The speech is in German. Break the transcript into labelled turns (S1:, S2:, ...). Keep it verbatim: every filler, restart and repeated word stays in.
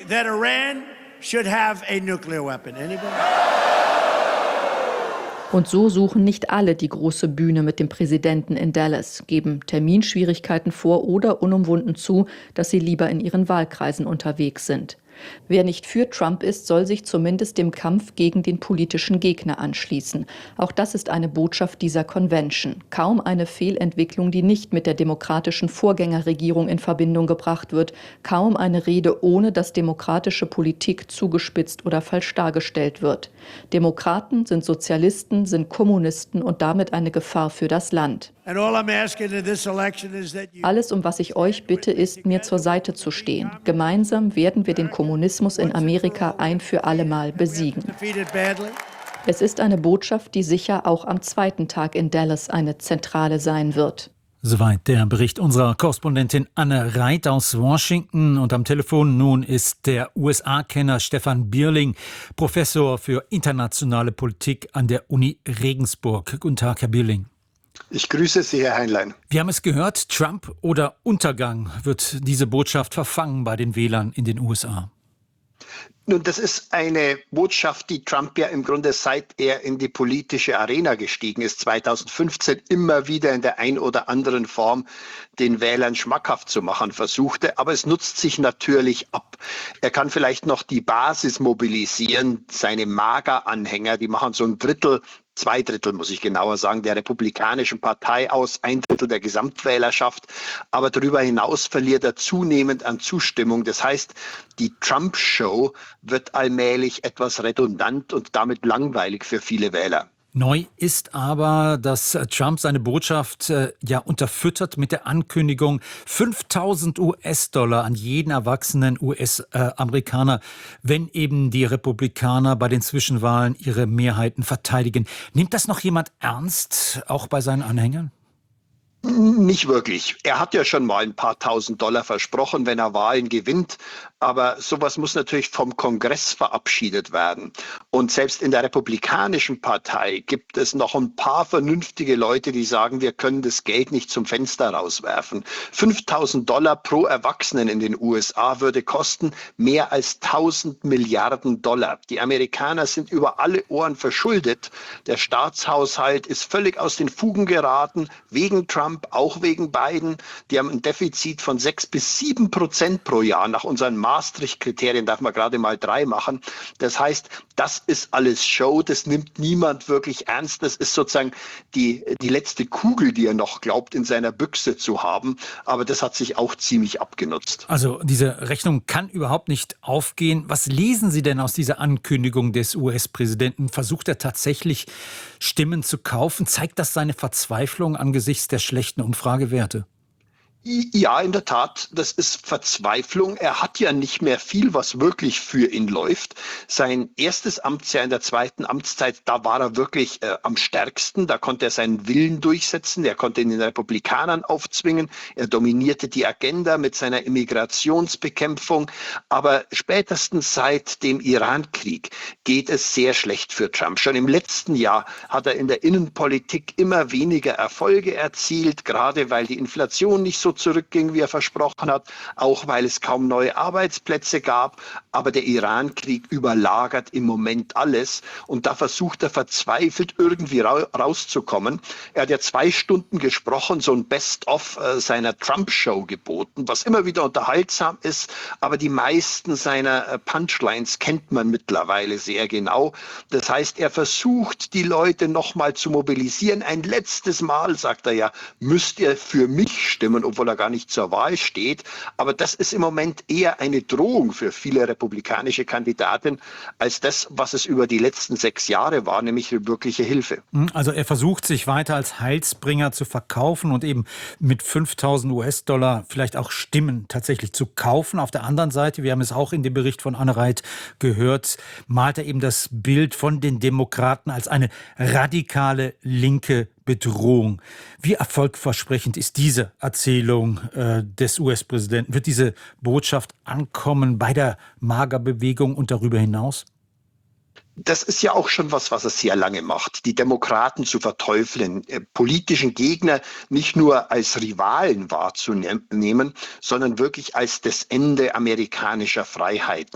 S1: that Iran should have a nuclear weapon. Anybody?
S2: Und so suchen nicht alle die große Bühne mit dem Präsidenten in Dallas, geben Terminschwierigkeiten vor oder unumwunden zu, dass sie lieber in ihren Wahlkreisen unterwegs sind. Wer nicht für Trump ist, soll sich zumindest dem Kampf gegen den politischen Gegner anschließen. Auch das ist eine Botschaft dieser Convention. Kaum eine Fehlentwicklung, die nicht mit der demokratischen Vorgängerregierung in Verbindung gebracht wird. Kaum eine Rede, ohne dass demokratische Politik zugespitzt oder falsch dargestellt wird. Demokraten sind Sozialisten, sind Kommunisten und damit eine Gefahr für das Land. Alles, um was ich euch bitte, ist, mir zur Seite zu stehen. Gemeinsam werden wir den Kommunismus in Amerika ein für alle Mal besiegen. Es ist eine Botschaft, die sicher auch am zweiten Tag in Dallas eine zentrale sein wird.
S3: Soweit der Bericht unserer Korrespondentin Anne Reit aus Washington. Und am Telefon nun ist der U S A-Kenner Stefan Bierling, Professor für internationale Politik an der Uni Regensburg. Guten Tag, Herr Bierling.
S4: Ich grüße Sie, Herr Heinlein.
S3: Wir haben es gehört, Trump oder Untergang, wird diese Botschaft verfangen bei den Wählern in den U S A.
S4: Nun, das ist eine Botschaft, die Trump ja im Grunde, seit er in die politische Arena gestiegen ist, zweitausendfünfzehn, immer wieder in der ein oder anderen Form den Wählern schmackhaft zu machen versuchte. Aber es nutzt sich natürlich ab. Er kann vielleicht noch die Basis mobilisieren, seine MAGA-Anhänger, die machen so ein Drittel, zwei Drittel, muss ich genauer sagen, der Republikanischen Partei aus, ein Drittel der Gesamtwählerschaft. Aber darüber hinaus verliert er zunehmend an Zustimmung. Das heißt, die Trump-Show wird allmählich etwas redundant und damit langweilig für viele Wähler.
S3: Neu ist aber, dass Trump seine Botschaft äh, ja unterfüttert mit der Ankündigung, fünftausend US-Dollar an jeden erwachsenen U S-Amerikaner, äh, wenn eben die Republikaner bei den Zwischenwahlen ihre Mehrheiten verteidigen. Nimmt das noch jemand ernst, auch bei seinen Anhängern?
S4: Nicht wirklich. Er hat ja schon mal ein paar tausend Dollar versprochen, wenn er Wahlen gewinnt. Aber sowas muss natürlich vom Kongress verabschiedet werden. Und selbst in der Republikanischen Partei gibt es noch ein paar vernünftige Leute, die sagen, wir können das Geld nicht zum Fenster rauswerfen. fünftausend Dollar pro Erwachsenen in den U S A würde kosten mehr als tausend Milliarden Dollar. Die Amerikaner sind über alle Ohren verschuldet. Der Staatshaushalt ist völlig aus den Fugen geraten, wegen Trump, auch wegen Biden. Die haben ein Defizit von sechs bis sieben Prozent pro Jahr. Nach unseren Maastricht-Kriterien darf man gerade mal drei machen. Das heißt, das ist alles Show. Das nimmt niemand wirklich ernst. Das ist sozusagen die, die letzte Kugel, die er noch glaubt, in seiner Büchse zu haben. Aber das hat sich auch ziemlich abgenutzt.
S3: Also diese Rechnung kann überhaupt nicht aufgehen. Was lesen Sie denn aus dieser Ankündigung des U S-Präsidenten? Versucht er tatsächlich, Stimmen zu kaufen? Zeigt das seine Verzweiflung angesichts der schlechten Umfragewerte?
S4: Ja, in der Tat, das ist Verzweiflung. Er hat ja nicht mehr viel, was wirklich für ihn läuft. Sein erstes Amtsjahr in der zweiten Amtszeit, da war er wirklich äh, am stärksten. Da konnte er seinen Willen durchsetzen. Er konnte ihn den Republikanern aufzwingen. Er dominierte die Agenda mit seiner Immigrationsbekämpfung. Aber spätestens seit dem Irankrieg geht es sehr schlecht für Trump. Schon im letzten Jahr hat er in der Innenpolitik immer weniger Erfolge erzielt, gerade weil die Inflation nicht so zurückging, wie er versprochen hat, auch weil es kaum neue Arbeitsplätze gab. Aber der Irankrieg überlagert im Moment alles und da versucht er verzweifelt irgendwie ra- rauszukommen. Er hat ja zwei Stunden gesprochen, so ein Best-of äh, seiner Trump-Show geboten, was immer wieder unterhaltsam ist, aber die meisten seiner äh, Punchlines kennt man mittlerweile sehr genau. Das heißt, er versucht, die Leute nochmal zu mobilisieren. Ein letztes Mal, sagt er ja, müsst ihr für mich stimmen, obwohl er gar nicht zur Wahl steht. Aber das ist im Moment eher eine Drohung für viele republikanische Kandidaten als das, was es über die letzten sechs Jahre war, nämlich wirkliche Hilfe.
S3: Also er versucht, sich weiter als Heilsbringer zu verkaufen und eben mit fünftausend US-Dollar vielleicht auch Stimmen tatsächlich zu kaufen. Auf der anderen Seite, wir haben es auch in dem Bericht von Anne Reit gehört, malt er eben das Bild von den Demokraten als eine radikale linke Bedrohung. Wie erfolgversprechend ist diese Erzählung äh, des U S-Präsidenten? Wird diese Botschaft ankommen bei der MAGA-Bewegung und darüber hinaus?
S4: Das ist ja auch schon was, was er sehr lange macht, die Demokraten zu verteufeln, äh, politischen Gegner nicht nur als Rivalen wahrzunehmen, sondern wirklich als das Ende amerikanischer Freiheiten.